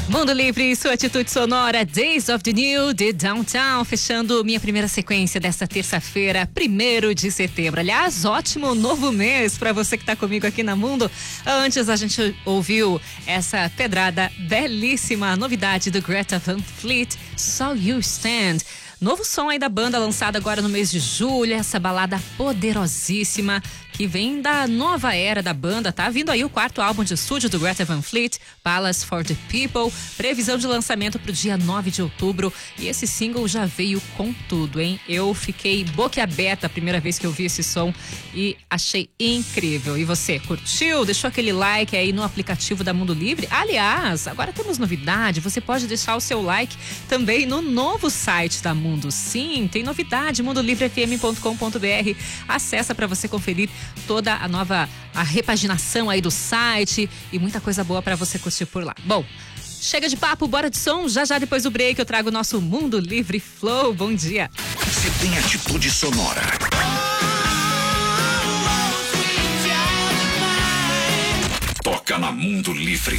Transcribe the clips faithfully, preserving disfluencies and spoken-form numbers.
Mundo Livre, sua atitude sonora, Days of the New de Downtown, fechando minha primeira sequência desta terça-feira, primeiro de setembro. Aliás, ótimo novo mês para você que está comigo aqui na Mundo. Antes a gente ouviu essa pedrada belíssima, novidade do Greta Van Fleet, So You Stand. Novo som aí da banda, lançado agora no mês de julho, essa balada poderosíssima que vem da nova era da banda. Tá vindo aí o quarto álbum de estúdio do Greta Van Fleet, Palace for the People, previsão de lançamento pro dia nove de outubro, e esse single já veio com tudo, hein? Eu fiquei boquiaberta a primeira vez que eu vi esse som e achei incrível. E você, curtiu? Deixou aquele like aí no aplicativo da Mundo Livre? Aliás, agora temos novidade, você pode deixar o seu like também no novo site da Mundo. Sim, tem novidade, mundo livre f m ponto com ponto b r. Acessa para você conferir toda a nova a repaginação aí do site e muita coisa boa para você curtir por lá. Bom, chega de papo, bora de som. Já já depois do break eu trago o nosso Mundo Livre Flow. Bom dia. Você tem atitude sonora. Toca na Mundo Livre.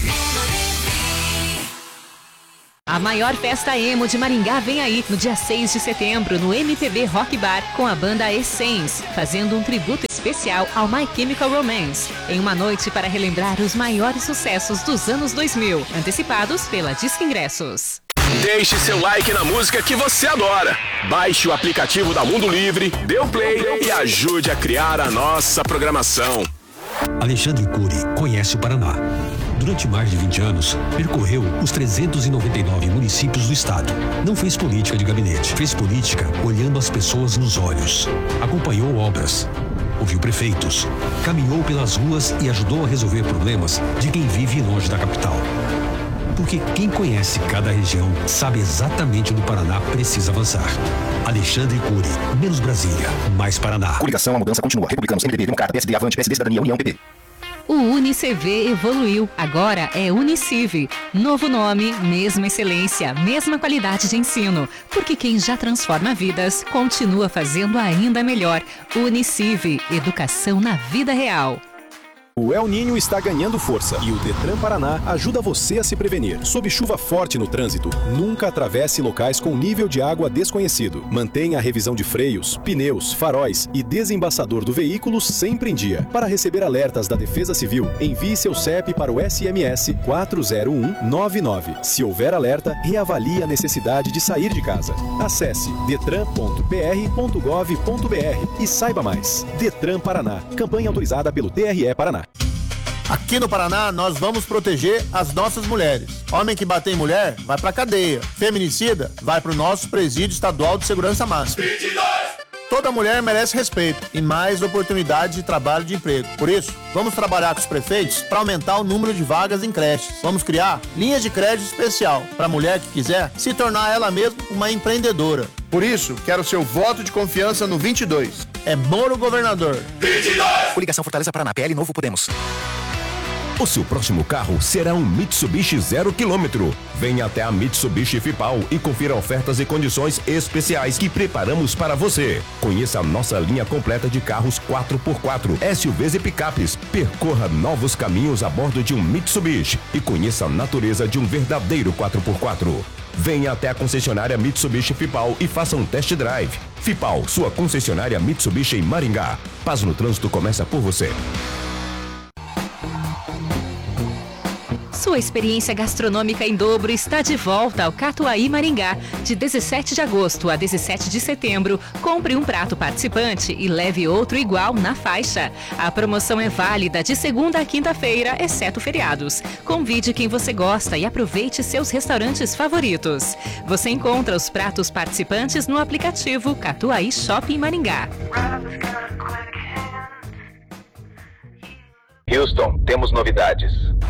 A maior festa emo de Maringá vem aí no dia seis de setembro no M P B Rock Bar com a banda Essence, fazendo um tributo especial ao My Chemical Romance, em uma noite para relembrar os maiores sucessos dos anos dois mil, antecipados pela Disque Ingressos. Deixe seu like na música que você adora. Baixe o aplicativo da Mundo Livre, dê o play e ajude a criar a nossa programação. Alexandre Cury conhece o Paraná. Durante mais de vinte anos, percorreu os trezentos e noventa e nove municípios do estado. Não fez política de gabinete, fez política olhando as pessoas nos olhos. Acompanhou obras, ouviu prefeitos, caminhou pelas ruas e ajudou a resolver problemas de quem vive longe da capital. Porque quem conhece cada região sabe exatamente onde o Paraná precisa avançar. Alexandre Cury, menos Brasília, mais Paraná. Coligação, a mudança continua. Republicanos, M D B, Democrata, P S D, Avante, P S D, Cidadania, União, P P. O UniCV evoluiu, agora é Uniciv. Novo nome, mesma excelência, mesma qualidade de ensino. Porque quem já transforma vidas, continua fazendo ainda melhor. Uniciv, educação na vida real. O El Niño está ganhando força e o Detran Paraná ajuda você a se prevenir. Sob chuva forte no trânsito, nunca atravesse locais com nível de água desconhecido. Mantenha a revisão de freios, pneus, faróis e desembaçador do veículo sempre em dia. Para receber alertas da Defesa Civil, envie seu C E P para o S M S quatro zero um nove nove. Se houver alerta, reavalie a necessidade de sair de casa. Acesse detran ponto p r ponto gov ponto b r e saiba mais. Detran Paraná, campanha autorizada pelo T R E Paraná. Aqui no Paraná, nós vamos proteger as nossas mulheres. Homem que bater em mulher, vai pra cadeia. Feminicida, vai pro nosso presídio estadual de segurança máxima. Toda mulher merece respeito e mais oportunidades de trabalho e de emprego. Por isso, vamos trabalhar com os prefeitos para aumentar o número de vagas em creches. Vamos criar linhas de crédito especial para a mulher que quiser se tornar ela mesma uma empreendedora. Por isso, quero seu voto de confiança no vinte e dois. É Moro Governador. vinte e dois! Coligação Fortaleza Paraná, P L Novo Podemos. O seu próximo carro será um Mitsubishi zero quilômetro. Venha até a Mitsubishi Fipal e confira ofertas e condições especiais que preparamos para você. Conheça a nossa linha completa de carros quatro por quatro, S U Vs e picapes. Percorra novos caminhos a bordo de um Mitsubishi e conheça a natureza de um verdadeiro quatro por quatro. Venha até a concessionária Mitsubishi Fipal e faça um test drive. Fipal, sua concessionária Mitsubishi em Maringá. Paz no trânsito começa por você. Sua experiência gastronômica em dobro está de volta ao Catuaí Maringá. De dezessete de agosto a dezessete de setembro, compre um prato participante e leve outro igual na faixa. A promoção é válida de segunda a quinta-feira, exceto feriados. Convide quem você gosta e aproveite seus restaurantes favoritos. Você encontra os pratos participantes no aplicativo Catuaí Shopping Maringá. Houston, temos novidades.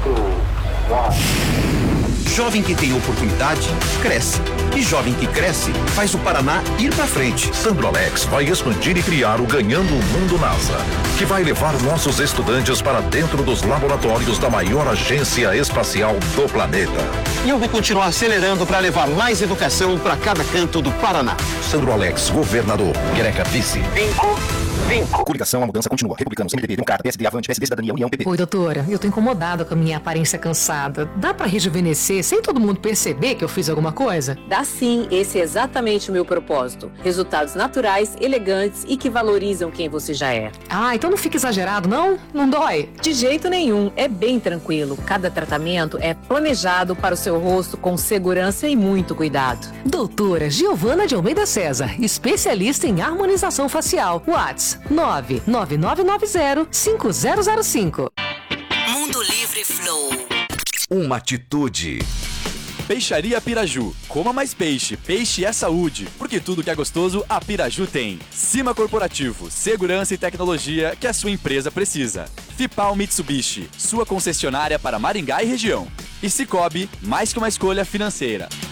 Jovem que tem oportunidade, cresce. E jovem que cresce, faz o Paraná ir pra frente. Sandrolex vai expandir e criar o Ganhando o Mundo NASA, que vai levar nossos estudantes para dentro dos laboratórios da maior agência espacial do planeta. E eu vou continuar acelerando para levar mais educação para cada canto do Paraná. Sandrolex, governador. Greca, vice. Bingo. cinco. Coligação, a mudança continua. Republicanos, M D B, Democrata, P S D, Avante, P S D, Cidadania, União, P P. Oi, doutora. Eu tô incomodada com a minha aparência cansada. Dá pra rejuvenescer sem todo mundo perceber que eu fiz alguma coisa? Dá sim, esse é exatamente o meu propósito. Resultados naturais, elegantes e que valorizam quem você já é. Ah, então não fica exagerado, não? Não dói? De jeito nenhum, é bem tranquilo. Cada tratamento é planejado para o seu rosto com segurança e muito cuidado. Doutora Giovana de Almeida César, especialista em harmonização facial. WhatsApp nove nove nove nove zero cinco zero zero cinco. Mundo Livre Flow. Uma atitude. Peixaria Piraju. Coma mais peixe. Peixe é saúde. Porque tudo que é gostoso, a Piraju tem. Cima Corporativo. Segurança e tecnologia que a sua empresa precisa. Fipal Mitsubishi. Sua concessionária para Maringá e região. E Cicobi, mais que uma escolha financeira.